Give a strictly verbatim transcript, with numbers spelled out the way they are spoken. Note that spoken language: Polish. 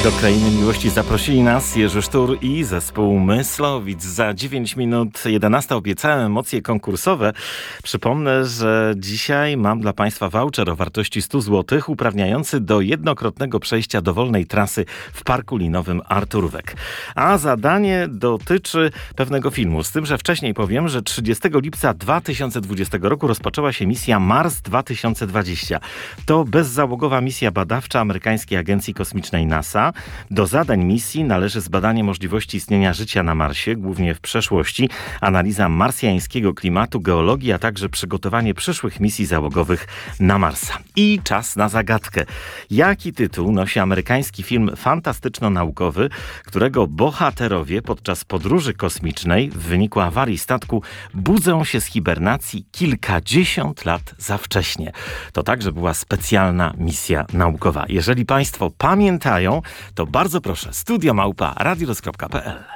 Do Krainy Miłości zaprosili nas Jerzy Sztur i zespół Myslowic. Za dziewięć minut jedenasta obiecałem emocje konkursowe. Przypomnę, że dzisiaj mam dla Państwa voucher o wartości sto złotych uprawniający do jednokrotnego przejścia dowolnej trasy w Parku Linowym Arturwek. A zadanie dotyczy pewnego filmu. Z tym, że wcześniej powiem, że trzydziestego lipca dwa tysiące dwudziestego roku rozpoczęła się misja Mars dwa tysiące dwadzieścia. To bezzałogowa misja badawcza amerykańskiej agencji kosmicznej NASA. Do zadań misji należy zbadanie możliwości istnienia życia na Marsie, głównie w przeszłości, analiza marsjańskiego klimatu, geologii, a także przygotowanie przyszłych misji załogowych na Marsa. I czas na zagadkę. Jaki tytuł nosi amerykański film fantastyczno-naukowy, którego bohaterowie podczas podróży kosmicznej w wyniku awarii statku budzą się z hibernacji kilkadziesiąt lat za wcześnie? To także była specjalna misja naukowa. Jeżeli Państwo pamiętają, to bardzo proszę, studio małpa radiorus kropka p l.